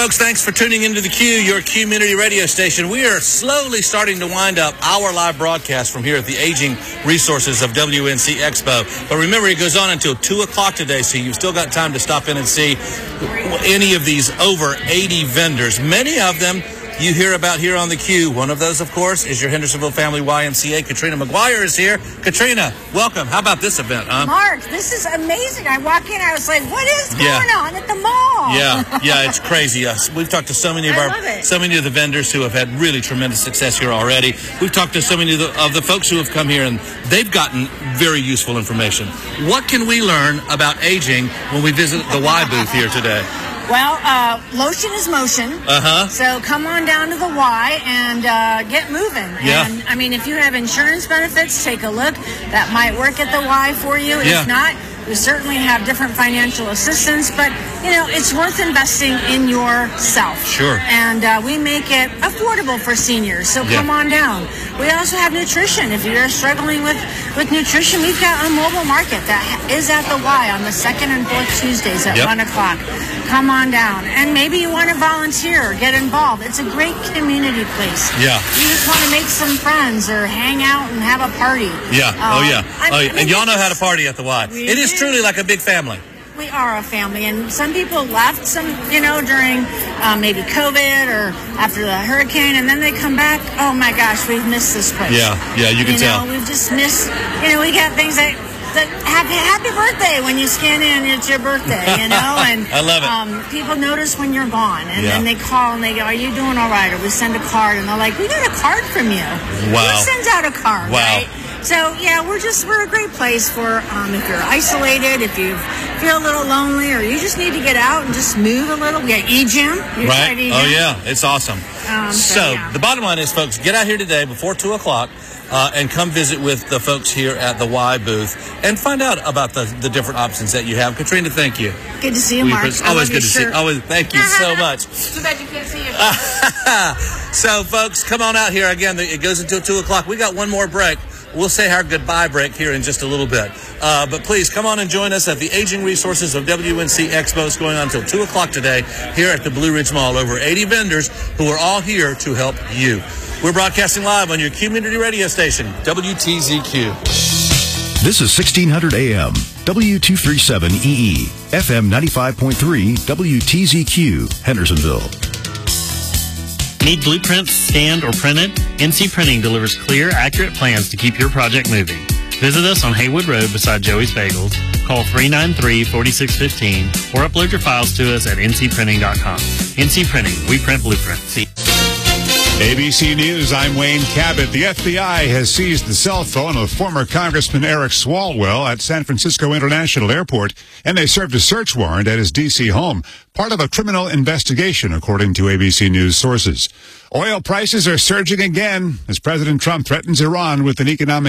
folks, thanks for tuning into the Q, your community radio station. We are slowly starting to wind up our live broadcast from here at the Aging Resources of WNC Expo. But remember, it goes on until 2 o'clock today, so you've still got time to stop in and see any of these over 80 vendors. Many of them you hear about here on the Q. One of those, of course, is your Hendersonville Family YMCA. Katrina McGuire is here. Katrina, welcome. How about this event, huh? Mark, this is amazing. I walk in, I was like, what is going on at the mall? Yeah, it's crazy. We've talked to so many of the vendors who have had really tremendous success here already. We've talked to so many of the folks who have come here, and they've gotten very useful information. What can we learn about aging when we visit the Y booth here today? Well, lotion is motion. So come on down to the Y and get moving. Yeah. And, I mean, if you have insurance benefits, take a look. That might work at the Y for you. Yeah. If not, we certainly have different financial assistance, but, you know, it's worth investing in yourself. Sure. And we make it affordable for seniors, so come on down. We also have nutrition. If you're struggling with nutrition, we've got a mobile market that is at the Y on the 2nd and 4th Tuesdays at 1 o'clock. Come on down. And maybe you want to volunteer or get involved. It's a great community place. Yeah. You just want to make some friends or hang out and have a party. Yeah. And y'all know how to party at the Y. It is truly like a big family. We are a family, and some people left during maybe COVID or after the hurricane, and then they come back. Oh my gosh, we've missed this place. Yeah, you can tell. We've just missed. We got things that happy birthday when you scan in. It's your birthday, and I love it. People notice when you're gone, and then they call and they go, "Are you doing all right?" Or we send a card, and they're like, "We got a card from you." Wow. Who sends out a card? Wow. Right? So, we're a great place for if you're isolated, if you feel a little lonely, or you just need to get out and just move a little. We got E-Gym. Right. Oh, yeah. It's awesome. The bottom line is, folks, get out here today before 2 o'clock and come visit with the folks here at the Y booth and find out about the different options that you have. Katrina, thank you. Good to see you, Mark. Always good to see you. Always, thank you so much. Too bad you can't see you. So, folks, come on out here. Again, it goes until 2 o'clock. We got one more break. We'll say our goodbye break here in just a little bit. But please come on and join us at the Aging Resources of WNC Expo. It's going on until 2 o'clock today here at the Blue Ridge Mall. Over 80 vendors who are all here to help you. We're broadcasting live on your community radio station, WTZQ. This is 1600 AM, W237EE, FM 95.3, WTZQ, Hendersonville. Need blueprints scanned or printed? NC Printing delivers clear, accurate plans to keep your project moving. Visit us on Haywood Road beside Joey's Bagels. Call 393-4615 or upload your files to us at ncprinting.com. NC Printing, we print blueprints. ABC News, I'm Wayne Cabot. The FBI has seized the cell phone of former Congressman Eric Swalwell at San Francisco International Airport, and they served a search warrant at his D.C. home, part of a criminal investigation, according to ABC News sources. Oil prices are surging again as President Trump threatens Iran with an economic